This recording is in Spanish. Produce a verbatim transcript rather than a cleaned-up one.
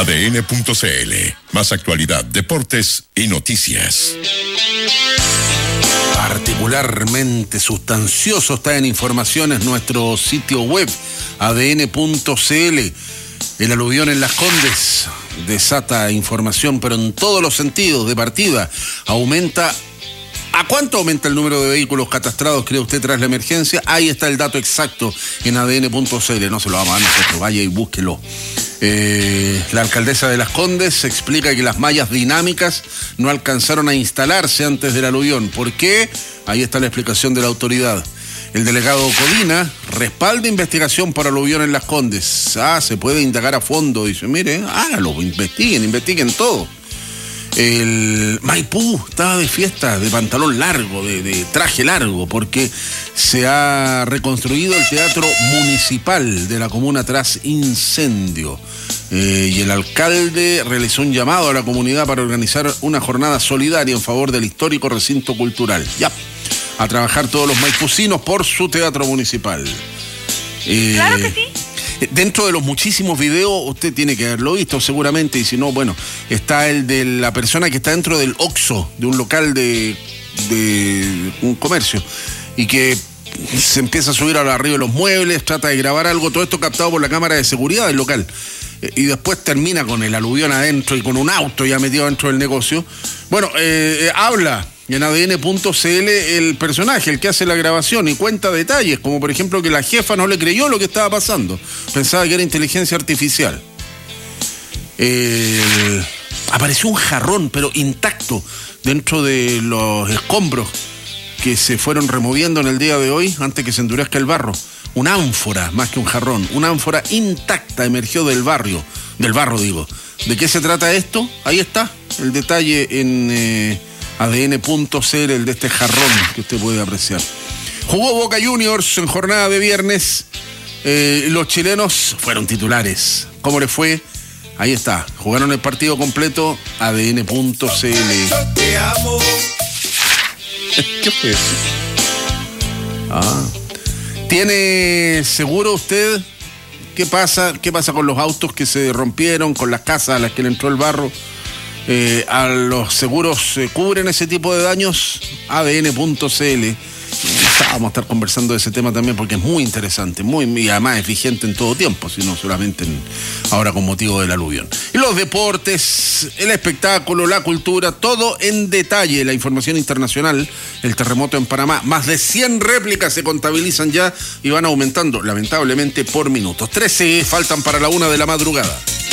A D N punto C L. Más actualidad, deportes y noticias. Particularmente sustancioso está en informaciones nuestro sitio web A D N punto C L. El aluvión en Las Condes desata información, pero en todos los sentidos. De partida, aumenta. ¿A cuánto aumenta el número de vehículos catastrados, cree usted, tras la emergencia? Ahí está el dato exacto en A D N punto C L. No se lo vamos a dar nosotros, vaya y búsquelo. Eh, la alcaldesa de Las Condes explica que las mallas dinámicas no alcanzaron a instalarse antes del aluvión. ¿Por qué? Ahí está la explicación de la autoridad. El delegado Codina respalda investigación por aluvión en Las Condes. Ah, se puede indagar a fondo. Dice, mire, hágalo, investiguen, investiguen todo. El Maipú estaba de fiesta, de pantalón largo, de, de traje largo, porque se ha reconstruido el teatro municipal de la comuna tras incendio. Eh, y el alcalde realizó un llamado a la comunidad para organizar una jornada solidaria en favor del histórico recinto cultural. Ya, a trabajar todos los maipucinos por su teatro municipal. Eh, claro que sí. Dentro de los muchísimos videos, usted tiene que haberlo visto seguramente, y si no, bueno, está el de la persona que está dentro del Oxxo, de un local de, de un comercio, y que se empieza a subir a arriba de los muebles, trata de grabar algo, todo esto captado por la cámara de seguridad del local. Y después termina con el aluvión adentro y con un auto ya metido dentro del negocio. Bueno, eh, eh, habla en A D N punto C L el personaje, el que hace la grabación, y cuenta detalles, como por ejemplo que la jefa no le creyó lo que estaba pasando. Pensaba que era inteligencia artificial. Eh, apareció un jarrón, pero intacto, dentro de los escombros que se fueron removiendo en el día de hoy, antes que se endurezca el barro. Una ánfora, más que un jarrón, una ánfora intacta emergió del barrio, del barro digo. ¿De qué se trata esto? Ahí está el detalle en eh, A D N punto C L, el de este jarrón que usted puede apreciar. Jugó Boca Juniors en jornada de viernes. Eh, los chilenos fueron titulares. ¿Cómo les fue? Ahí está, jugaron el partido completo. A D N punto C L. Te amo. ¿Qué fue eso? Ah. ¿Tiene seguro usted? ¿Qué pasa? ¿Qué pasa con los autos que se rompieron, con las casas a las que le entró el barro? Eh, ¿A los seguros eh, cubren ese tipo de daños? A D N punto C L. Vamos a estar conversando de ese tema también porque es muy interesante, muy, y además es vigente en todo tiempo, sino solamente en, ahora con motivo del aluvión. Y los deportes, el espectáculo, la cultura, todo en detalle. La información internacional, el terremoto en Panamá, más de cien réplicas se contabilizan ya y van aumentando, lamentablemente, por minutos. trece faltan para la una de la madrugada.